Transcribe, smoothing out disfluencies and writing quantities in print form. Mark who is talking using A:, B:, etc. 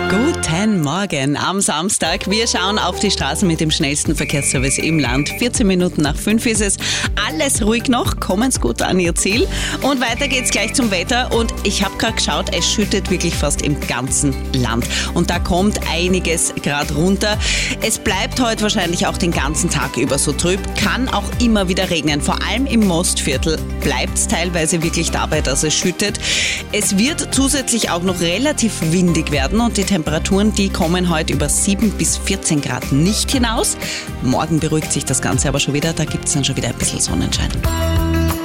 A: Guten Morgen am Samstag. Wir schauen auf die Straßen mit dem schnellsten Verkehrsservice im Land. 14 Minuten nach 5 ist es. Alles ruhig noch, kommen's gut an Ihr Ziel. Und weiter geht's gleich zum Wetter. Und ich habe gerade geschaut, es schüttet wirklich fast im ganzen Land. Und da kommt einiges gerade runter. Es bleibt heute wahrscheinlich auch den ganzen Tag über so trüb. Kann auch immer wieder regnen. Vor allem im Mostviertel bleibt's teilweise wirklich dabei, dass es schüttet. Es wird zusätzlich auch noch relativ windig werden und die Temperaturen, die kommen heute über 7 bis 14 Grad nicht hinaus. Morgen beruhigt sich das Ganze aber schon wieder, da gibt es dann schon wieder ein bisschen Sonnenschein.